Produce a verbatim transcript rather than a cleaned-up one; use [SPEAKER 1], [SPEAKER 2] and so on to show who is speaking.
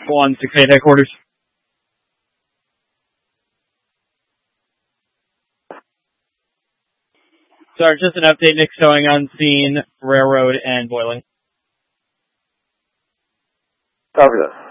[SPEAKER 1] one six eight headquarters. Sorry, just an update. Nick's showing on scene, railroad, and boiling.
[SPEAKER 2] Copy that.